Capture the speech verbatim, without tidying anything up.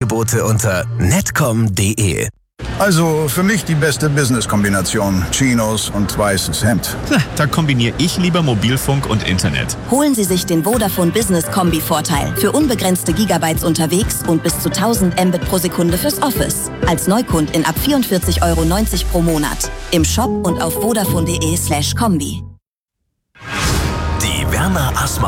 Angebote unter netcom punkt de. Also für mich die beste Business-Kombination. Chinos und weißes Hemd. Da kombiniere ich lieber Mobilfunk und Internet. Holen Sie sich den Vodafone Business Kombi-Vorteil. Für unbegrenzte Gigabytes unterwegs und bis zu tausend Mbit pro Sekunde fürs Office. Als Neukundin ab vierundvierzig Euro neunzig pro Monat. Im Shop und auf vodafone punkt de slash kombi. Die Werner Asma